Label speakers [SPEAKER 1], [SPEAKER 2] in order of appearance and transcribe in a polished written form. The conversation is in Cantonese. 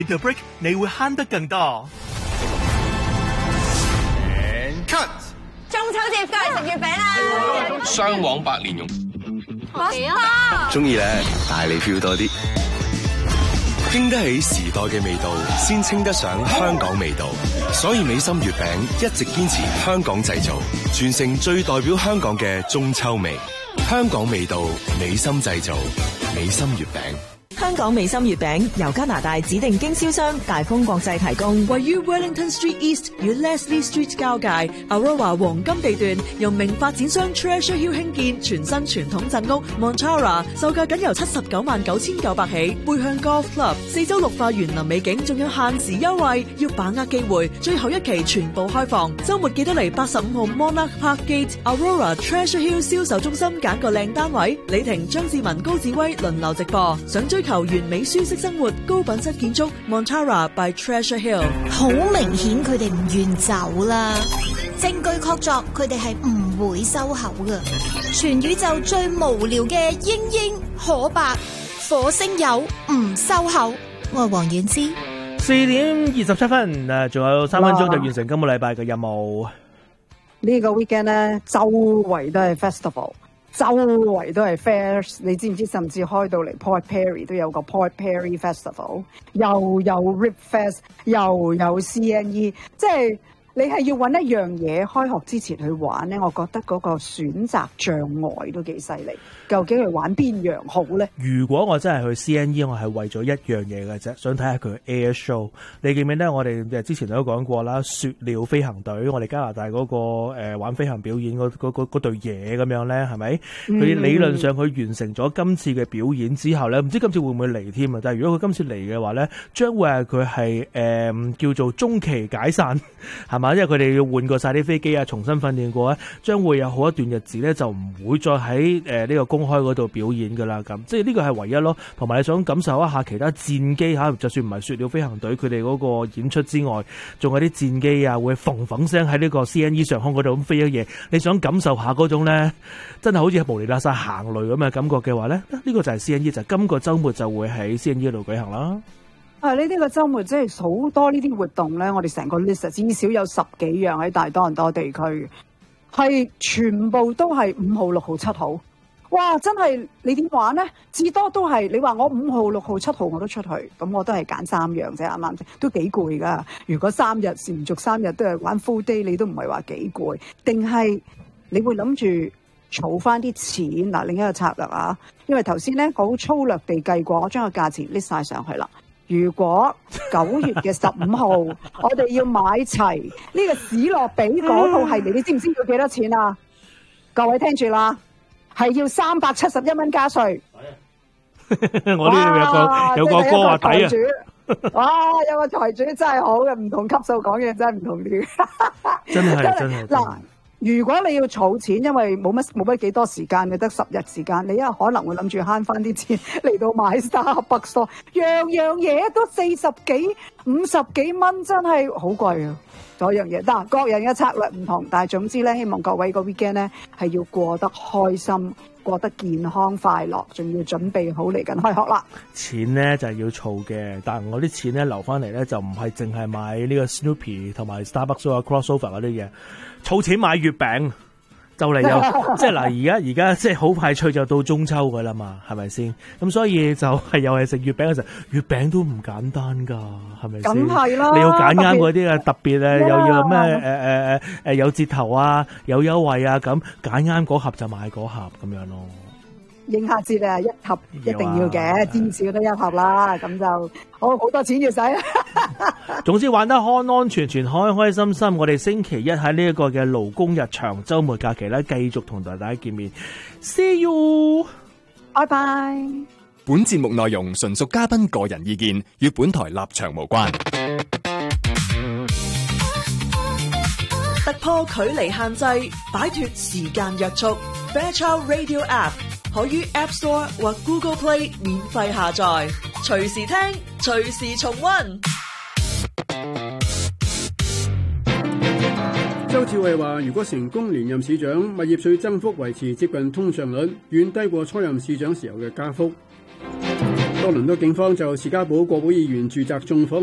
[SPEAKER 1] The break 你會慳得更多。
[SPEAKER 2] Cut
[SPEAKER 3] 中秋節過嚟食月餅啦！
[SPEAKER 2] 雙黃白蓮蓉，
[SPEAKER 4] 中意咧，帶你 feel 多啲，經得起時代嘅味道，先稱得上香港味道。所以美心月餅一直堅持香港製造，傳承最代表香港嘅中秋味。香港味道，美心製造，美心月餅。
[SPEAKER 5] 香港美心月餅由加拿大指定經銷商大豐國際提供，位於 Wellington Street East 與 Leslie Street 交界 Aurora 黃金地段，由名發展商 Treasure Hill 興建全新傳統鎮屋 Montara， 售價僅由799900起，背向 Golf Club， 四周綠化園林美景，仲有限時優惠，要把握機會，最後一期全部開放，週末記得嚟85號 Monarch Park Gate Aurora Treasure Hill 銷售中心揀個靚單位，李婷、張志文、高志威輪流直播，想追求完美舒適生活，高品質建築 Montara by Treasure Hill。
[SPEAKER 6] 好明顯佢哋唔願走啦，證據確鑿佢哋係唔會收口㗎。全宇宙最無聊嘅英英可白火星友唔收口，我係黃婉之。
[SPEAKER 7] 4點27分，仲有3分鐘就完成今個禮拜嘅任務。
[SPEAKER 8] 呢個 weekend 咧，周圍都係 festival。周圍都係 fairs， 你知唔知？甚至開到嚟 Port Perry 都有個 Port Perry Festival， 又有 Rip Fest， 又有 CNE， 即係你係要揾一樣嘢開學之前去玩咧，我覺得嗰個選擇障礙都幾犀利。究竟去玩邊樣好咧？
[SPEAKER 7] 如果我真係去 CNE， 我係為咗一樣嘢嘅啫，想睇下佢 air show。你記唔記得我哋之前都講過啦？雪鳥飛行隊，我哋加拿大嗰個玩飛行表演嗰隊嘢咁樣咧，係咪？佢理論上佢完成咗今次嘅表演之後咧，唔知今次會唔會嚟添啊？但係如果佢今次嚟嘅話咧，將會係佢係叫做中期解散，係嘛？因為佢哋要換過晒啲飛機啊，重新訓練過咧，將會有好一段日子咧，就唔會再喺呢個公開嗰度表演噶啦。咁即係呢個係唯一咯。同埋你想感受一下其他戰機嚇，就算唔係雪鳥飛行隊佢哋嗰個演出之外，仲有啲戰機啊會嘭嘭聲喺呢個 CNE 上空嗰度咁飛一嘢，你想感受下嗰種咧，真係好似無厘啦曬行雷咁嘅感覺嘅話咧，呢個就係 CNE， 就今個週末就會喺 CNE 度舉行啦。
[SPEAKER 8] 呢個週末即係好多呢啲活動咧，我哋成個 list 至少有10幾樣喺大多倫多地區，係全部都係5號、6號、7號。哇！真係你點玩咧？至多都係你話我5號、6號、7號我都出去，咁我都係揀3樣啫，啱啱先？都幾攰噶。如果3日連續3日都係玩 full day，你都唔係話幾攰，定係你會諗住儲翻啲錢嗱？另一個策略啊，因為頭先咧好粗略地計過，我將個價錢 list 晒上去啦。如果9月嘅15號，我哋要買齊呢個史諾比嗰套系列，你知唔知要幾多錢啊？各位聽住啦，係要371蚊加稅。
[SPEAKER 7] 我呢度有個歌話抵啊！
[SPEAKER 8] 哇，有個財主真係好嘅，唔同級數講嘢真係唔同啲。
[SPEAKER 7] 真係
[SPEAKER 8] 嗱。如果你要儲錢，因為冇乜幾多時間，你得10日時間，你可能會諗住慳翻啲錢嚟到買 Starbucks 咯，樣樣嘢都40幾、50幾蚊，真係好貴啊！所有樣嘢，但各人嘅策略唔同，但係總之咧，希望各位個 weekend 咧係要過得開心、過得健康快樂，仲要準備好嚟緊開學啦。
[SPEAKER 7] 錢咧就係要儲嘅，但係我啲錢咧留翻嚟咧就唔係淨係買呢個 Snoopy 同埋 Starbucks 啊 crossover 嗰啲嘢，儲錢買月餅。就嚟又即係嗱，而家即係好快脆就到中秋噶啦嘛，係咪先？咁所以就係又係食月餅嘅時候，月餅都唔簡單噶，係咪先？
[SPEAKER 8] 梗係啦，
[SPEAKER 7] 你要揀啱嗰啲啊，特別啊，又要咩有折頭啊，有優惠啊，咁揀啱嗰盒就買嗰盒咁樣咯。
[SPEAKER 8] 應下節啊，一盒一定要嘅，至少都一盒啦，咁就好多錢要使。
[SPEAKER 7] 總之玩得安安全全、開開心心。我哋星期一喺呢一個嘅勞工日長週末假期咧，繼續同大家見面。See you，
[SPEAKER 8] 拜拜。
[SPEAKER 9] 本節目內容純屬嘉賓個人意見，與本台立場無關。
[SPEAKER 5] 突破距離限制，擺脫時間約束。Fairchild Radio App 可於 App Store 或 Google Play 免費下載，隨時聽，隨時重溫。
[SPEAKER 10] 周志偉話：如果成功連任市長，物業稅增幅維持接近通脹率，遠低過初任市長時候嘅加幅。 多倫多警方就士嘉堡國會議員住宅縱火